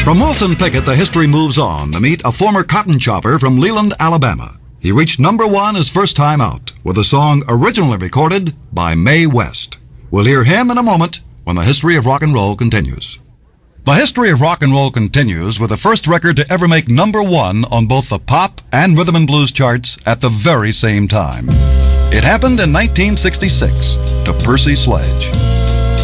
From Wilson Pickett, the history moves on to meet a former cotton chopper from Leland, Alabama. He reached number one his first time out with a song originally recorded by Mae West. We'll hear him in a moment when the history of rock and roll continues. The history of rock and roll continues with the first record to ever make number one on both the pop and rhythm and blues charts at the very same time. It happened in 1966 to Percy Sledge.